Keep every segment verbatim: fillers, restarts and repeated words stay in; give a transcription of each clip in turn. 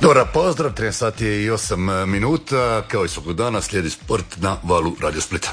Dobra, pozdrav, trinaest sati je i osam minuta, kao i svakog dana slijedi sport na valu Radio Splita.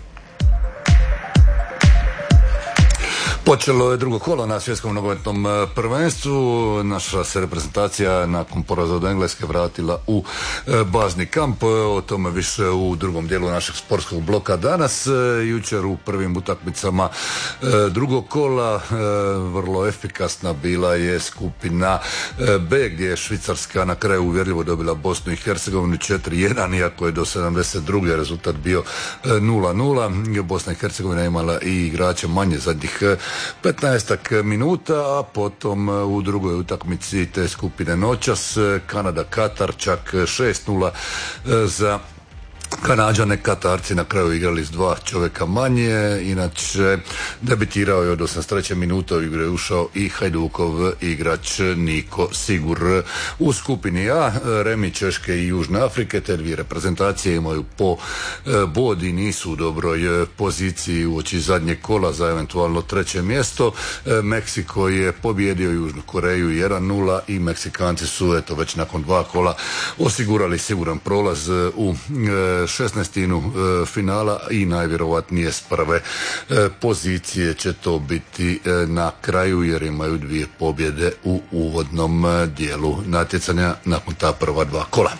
Počelo je drugo kolo na svjetskom nogometnom prvenstvu. Naša se reprezentacija nakon poraza od Engleske vratila u bazni kamp. O tome više u drugom dijelu našeg sportskog bloka danas. Jučer u prvim utakmicama drugog kola vrlo efikasna bila je skupina B, gdje je Švicarska na kraju uvjerljivo dobila Bosnu i Hercegovinu četiri jedan, iako je do sedamdeset druge rezultat bio nula nula. Bosna i Hercegovina imala i igrače manje zadnjih petnaestak minuta, a potom u drugoj utakmici te skupine noćas Kanada-Katar čak šest nula za Kanađane. Katarci na kraju igrali s dva čovjeka manje, inače debitirao je od osamdeset treće minute u igru je ušao i Hajdukov igrač Niko Sigur. U skupini A remi Češke i Južne Afrike, te dvije reprezentacije imaju po bod i nisu u dobroj poziciji uoči zadnjeg kola za eventualno treće mjesto. Meksiko je pobjedio Južnu Koreju jedan nula i Meksikanci su eto već nakon dva kola osigurali siguran prolaz u šesnaestinu e, finala i najvjerovatnije s prve e, pozicije će to biti e, na kraju, jer imaju dvije pobjede u uvodnom e, dijelu natjecanja nakon ta prva dva kola.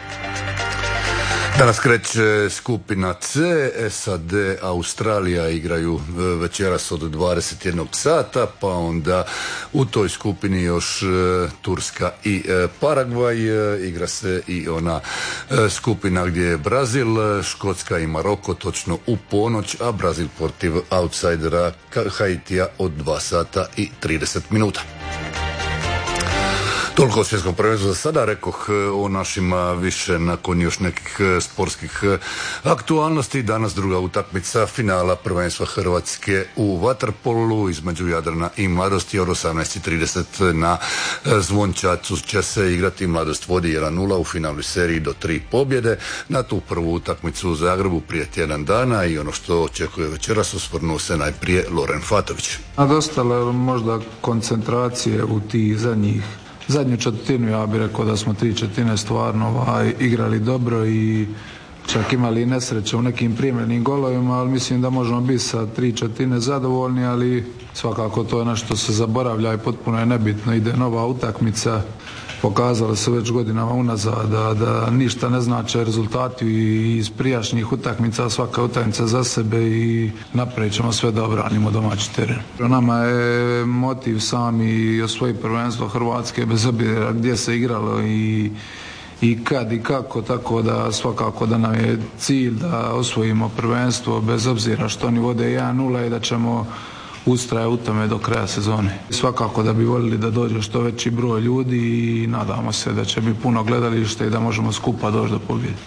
Danas kreće skupina C, S A D, Australija igraju večeras od dvadeset jednog sata, pa onda u toj skupini još Turska i Paragvaj. Igra se i ona skupina gdje je Brazil, Škotska i Maroko točno u ponoć, a Brazil protiv outsidera Haitija od dva sata i trideset minuta. Toliko o svjetskom prvenstvu za sada, rekoh o našima više nakon još nekih sportskih aktualnosti. Danas druga utakmica finala prvenstva Hrvatske u vaterpolu između Jadrana i Mladosti od osamnaest i trideset na Zvončacu će se igrati. Mladost vodi jedan nula u finalnoj seriji do tri pobjede. Na tu prvu utakmicu u Zagrebu prije tjedan dana i ono što očekuje večeras osvrnuo se najprije Loren Fatović. A dostalo možda koncentracije u tih zadnjih Zadnju četvrtinu, ja bih rekao da smo tri četvrtine stvarno ovaj, igrali dobro i čak imali i nesreće u nekim primjernim golovima, ali mislim da možemo biti sa tri četvrtine zadovoljni, ali svakako to je nešto se zaboravlja i potpuno je nebitno. Ide nova utakmica, pokazalo se već godinama unazad da, da ništa ne znače rezultati iz prijašnjih utakmica, svaka utakmica za sebe i napravit ćemo sve da obranimo domaći teren. Nama je motiv sami osvojiti prvenstvo Hrvatske bez obzira gdje se igralo i i kad i kako, tako da svakako da nam je cilj da osvojimo prvenstvo bez obzira što oni vode jedan nula i da ćemo ustraje u tome do kraja sezone. Svakako da bi voljeli da dođe što veći broj ljudi i nadamo se da će biti puno gledališta i da možemo skupa doći do pobjede.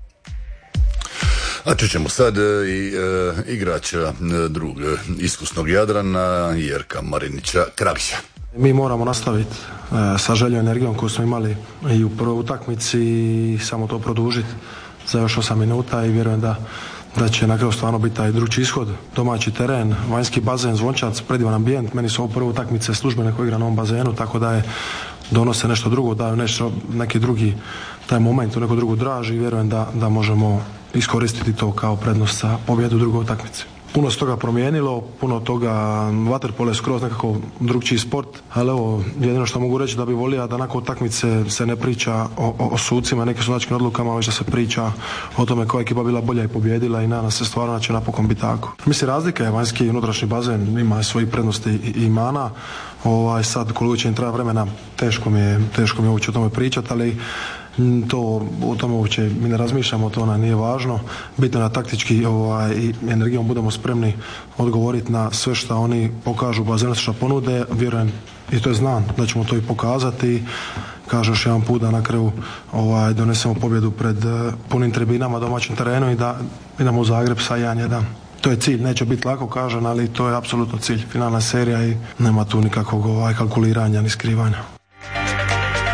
A čućemo sad i e, igrača drugog iskusnog Jadrana, Jerka Marinića Kragića. Mi moramo nastaviti e, sa željom energijom koju smo imali i u prvoj utakmici i samo to produžiti za još osam minuta i vjerujem da da će na kraju stvarno biti taj drugčiji ishod. Domaći teren, vanjski bazen, Zvončac, predivan ambijent. Meni su ovo prve utakmice službene koje igra na ovom bazenu, tako da je donose nešto drugo, daju nešto, neki drugi taj moment u neku drugu draž i vjerujem da, da možemo iskoristiti to kao prednost za pobjedu u drugoj utakmici. Puno se toga promijenilo, puno toga, vaterpolo je skroz nekako drugčiji sport, ali evo, jedino što mogu reći da bi volio da nakon utakmice se ne priča o, o, o sucima, nekim sudačkim odlukama, već da se priča o tome koja ekipa bila bolja i pobjedila i nadam se stvarno da će napokon biti tako. Mislim, razlika je vanjski i unutrašnji bazen, ima svojih prednosti i, i mana. Ovaj, sad koliko će im treba vremena, teško mi je, teško mi je uopće o tome pričati, ali to, o tome uopće mi ne razmišljamo, to nam nije važno. Bitno da taktički ovaj, i energijom budemo spremni odgovoriti na sve što oni pokažu u bazenu, što ponude. Vjerujem i to je znam da ćemo to i pokazati. Kažem još jedan put da na kraju ovaj, donesemo pobjedu pred uh, punim tribinama, domaćim terenu i da idemo u Zagreb sa jedan jedan. To je cilj, neće biti lako kažem, ali to je apsolutno cilj. Finalna serija i nema tu nikakvog ovaj, kalkuliranja ni skrivanja.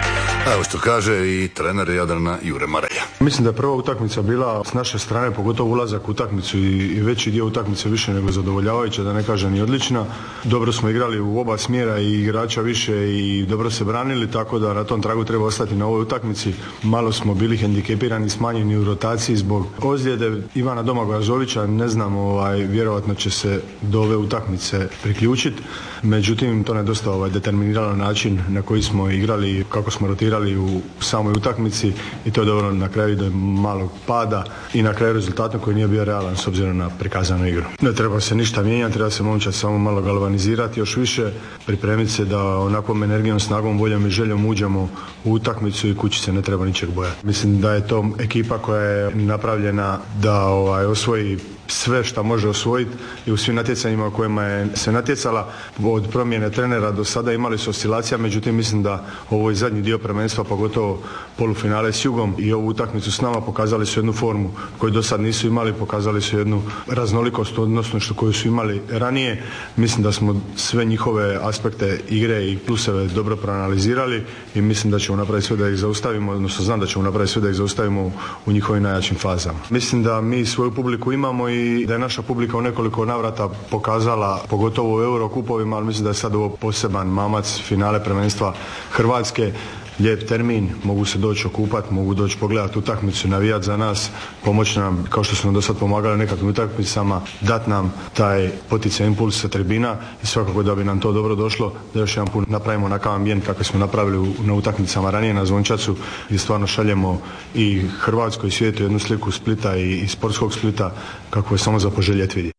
Evo što kaže i trener Jadrana Jure Marelja. Mislim da je prva utakmica bila s naše strane, pogotovo ulazak u utakmicu i, i veći dio utakmice više nego zadovoljavajuća, da ne kažem i odlična. Dobro smo igrali u oba smjera i igrača više i dobro se branili, tako da na tom tragu treba ostati na ovoj utakmici. Malo smo bili hendikepirani, smanjeni u rotaciji zbog ozljede Ivana Domagoja Zovića, ne znam, ovaj, vjerovatno će se do ove utakmice priključiti. Međutim, to ne dosta ovaj, determiniralo način na koji smo igrali, kako smo rotirali u samoj utakmici i to je dobro na kraju do malog pada i na kraju rezultata koji nije bio realan s obzirom na prikazanu igru. Ne treba se ništa mijenjati, treba se momčad samo malo galvanizirati još više, pripremiti se da onakvom energijom, snagom, voljom i željom uđemo u utakmicu i kući se ne treba ničeg bojati. Mislim da je to ekipa koja je napravljena da ovaj, osvoji sve što može osvojiti i u svim natjecanjima u kojima je se natjecala. Od promjene trenera do sada imali su oscilacija, međutim mislim da ovo je zadnji dio prvenstva, pogotovo polufinale s Jugom i ovu utakmicu s nama pokazali su jednu formu koju do sad nisu imali, pokazali su jednu raznolikost odnosno što koju su imali ranije. Mislim da smo sve njihove aspekte igre i pluseve dobro proanalizirali i mislim da ćemo napraviti sve da ih zaustavimo, odnosno znam da ćemo napraviti sve da ih zaustavimo u njihovim najjačim fazama. Mislim da mi svoju publiku imamo i i da je naša publika u nekoliko navrata pokazala, pogotovo u Eurokupovima, ali mislim da je sad ovo poseban mamac finale prvenstva Hrvatske. Lijep termin, mogu se doći okupati, mogu doći pogledati utakmicu, navijati za nas, pomoći nam, kao što su nam do sad pomagali nekakvim utakmicama, dati nam taj poticaj, impuls sa tribina i svakako da bi nam to dobro došlo, da još jedan put napravimo onakav ambijent kako smo napravili u, na utakmicama ranije na Zvončacu, gdje stvarno šaljemo i Hrvatskoj i svijetu jednu sliku Splita i, i sportskog Splita kako je samo za poželjeti vidjeti.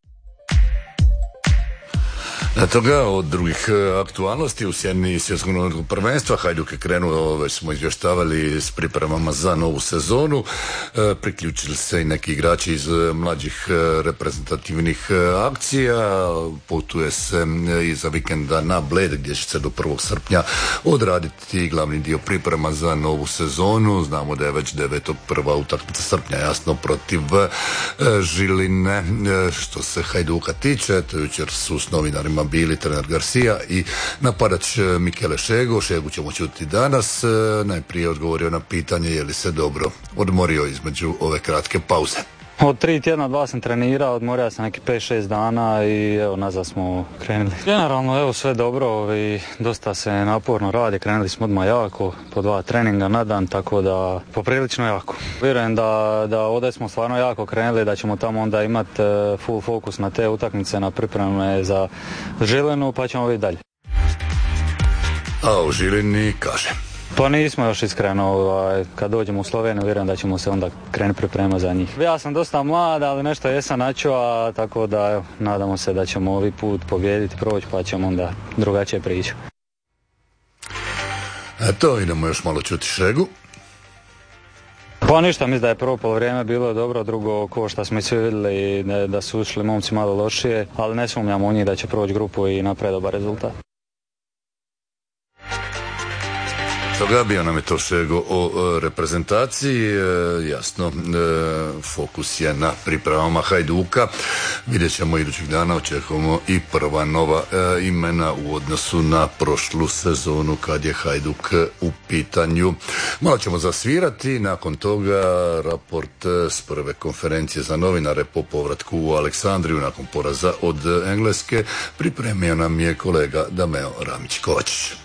Na toga od drugih aktualnosti u sjeni svjetskog nogometnog prvenstva Hajduk je krenuo, već smo izvještavali, s pripremama za novu sezonu. E, priključili se i neki igrači iz mlađih reprezentativnih akcija. Putuje se i za vikenda na Bled gdje će se do prvog srpnja odraditi glavni dio priprema za novu sezonu. Znamo da je već devetog prva utakmica srpnja, jasno, protiv e, Žiline. E, što se Hajduka tiče, to jučer su s novinarima bili trener Garcia i napadač Mikele Šego. Šegu ćemo čuti danas. Najprije odgovorio na pitanje je li se dobro odmorio između ove kratke pauze. Od tri tjedna, dva sam trenirao, odmorio sam neki pet šest dana i evo nazad smo krenuli. Generalno evo sve dobro i dosta se naporno radi, krenuli smo odmah jako, po dva treninga na dan, tako da poprilično jako. Vjerujem da, da ovdje smo stvarno jako krenuli, da ćemo tamo onda imati full fokus na te utakmice, na pripreme za Žilinu, pa ćemo vidjeti dalje. A u Žilini kaže... Pa nismo još iskreno, ovaj, kad dođemo u Sloveniju vjerujem da ćemo se onda krenuti priprema za njih. Ja sam dosta mlad, ali nešto jesam načuo, tako da evo, nadamo se da ćemo ovaj put pobijediti, proći, pa ćemo onda drugačije pričati. Eto, idemo još malo čuti Šegu. Pa ništa, mislim da je prvo polovreme bilo dobro, drugo ko što smo svi vidjeli da su ušli momci malo lošije, ali ne sumnjamo u njih da će proći grupu i napraviti dobar rezultat. Toga bio nam je to Šego o e, reprezentaciji, e, jasno, e, fokus je na pripremama Hajduka. Vidjet ćemo idućih dana, očekujemo i prva nova e, imena u odnosu na prošlu sezonu kad je Hajduk u pitanju. Malo ćemo zasvirati, nakon toga raport s prve konferencije za novinare po povratku u Aleksandriju nakon poraza od Engleske pripremio nam je kolega Dameo Ramić-Kovačić.